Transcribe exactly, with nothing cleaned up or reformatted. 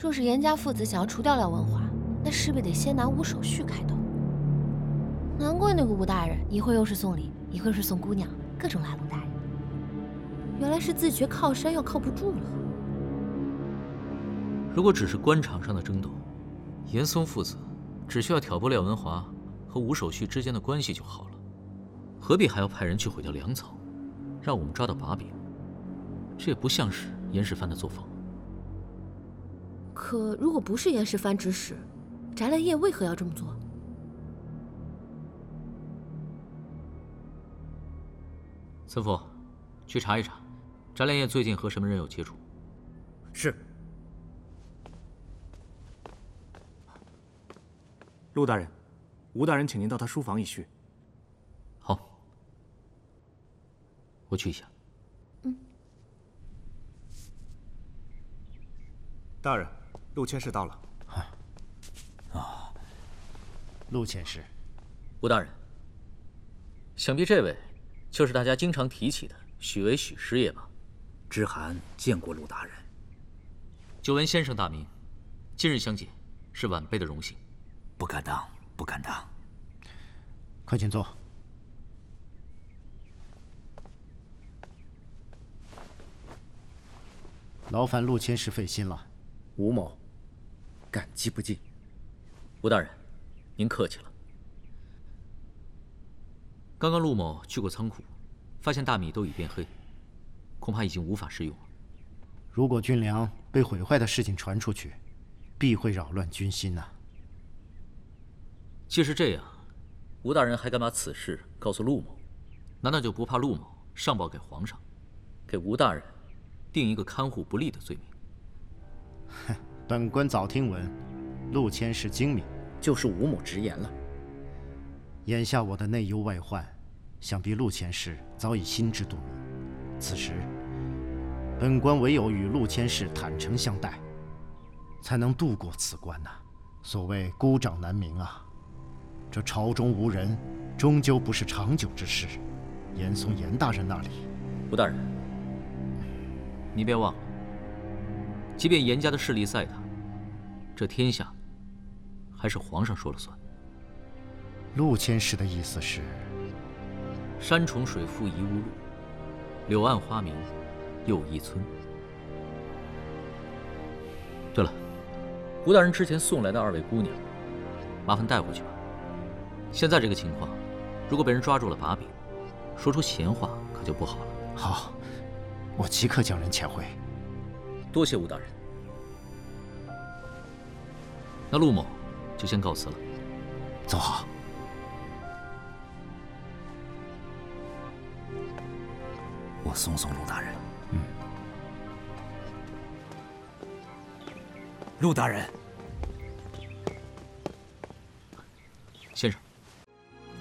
若是严家父子想要除掉廖文华，那势必得先拿吴守旭开刀。难怪那个吴大人一会又是送礼，一会又是送姑娘，各种拉拢大人。原来是自觉靠山要靠不住了。 如果只是官场上的争斗，严嵩父子只需要挑拨廖文华和吴守旭之间的关系就好了，何必还要派人去毁掉粮草，让我们抓到把柄？这也不像是严世蕃的作风。 可如果不是严世蕃指使，翟兰叶为何要这么做？ 司府，去查一查，翟兰叶最近和什么人有接触。 是。陆大人，吴大人请您到他书房一叙。 好，我去一下。 嗯。 大人，陆佥士到了。 啊，陆佥士， 吴大人，想必这位就是大家经常提起的许巍许师爷吧？ 知函见过陆大人。 久闻先生大名，今日相见，是晚辈的荣幸。 不敢当，不敢当。 快请坐。劳烦陆佥士费心了。 吴某感激不尽。 吴大人，您客气了。刚刚陆某去过仓库，发现大米都已变黑，恐怕已经无法食用了。 如果军粮被毁坏的事情传出去，必会扰乱军心呐、啊。 既是这样，吴大人还敢把此事告诉陆某，难道就不怕陆某上报给皇上，给吴大人定一个看护不力的罪名？ 哼，本官早听闻，陆佥士精明， 就是吴某直言了。 眼下我的内忧外患，想必陆佥士早已心知肚明。此时，本官唯有与陆佥士坦诚相待，才能渡过此关呐、啊。所谓孤掌难鸣啊，这朝中无人，终究不是长久之事。严嵩严大人那里， 吴大人，你别忘了，即便严家的势力再大，这天下还是皇上说了算。 陆佥士的意思是， 山重水复疑无路，柳暗花明又一村。对了，吴大人之前送来的二位姑娘，麻烦带回去吧。现在这个情况，如果被人抓住了把柄，说出闲话可就不好了。 好，我即刻将人遣回。 多谢吴大人。那陆某就先告辞了。 走好。 我送送陆大人。 嗯。 陆大人。